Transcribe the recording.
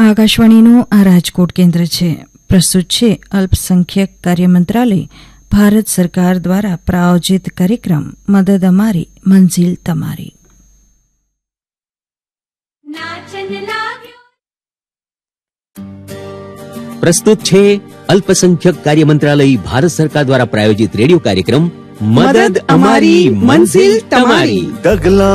આકાશવાણીનું આ રાજકોટ કેન્દ્ર છે. પ્રસ્તુત છે અલ્પસંખ્યક કાર્ય મંત્રાલય ભારત સરકાર દ્વારા પ્રાયોજિત કાર્યક્રમ મદદ અમારી મંઝિલ તમારી. પ્રસ્તુત છે અલ્પસંખ્યક કાર્ય મંત્રાલય ભારત સરકાર દ્વારા પ્રાયોજિત રેડિયો કાર્યક્રમ મદદ અમારી મંઝિલ તમારી.